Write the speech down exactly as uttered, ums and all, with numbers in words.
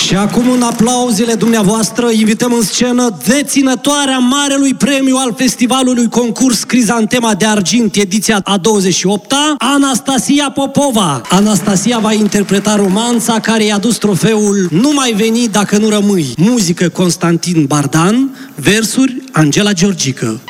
Și acum, în aplauzele dumneavoastră, invităm în scenă deținătoarea Marelui Premiu al Festivalului Concurs Crizantema de Argint, ediția a douăzeci și opta, Anastasia Popova. Anastasia va interpreta romanța care i-a dus trofeul Nu mai veni dacă nu rămâi. Muzică Constantin Bardan, versuri Angela Georgică.